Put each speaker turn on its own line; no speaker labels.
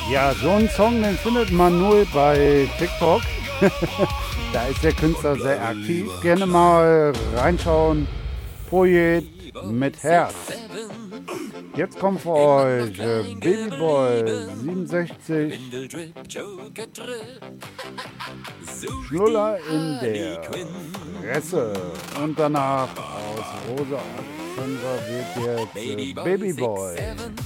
Ja, so einen Song, den findet man nur bei TikTok. Da ist der Künstler sehr aktiv. Gerne mal reinschauen. Poet mit Herz. Jetzt kommt für euch Babyboy 67 Schnuller in der Fresse. Und danach aus Rosa Alexandra wird jetzt Babyboy.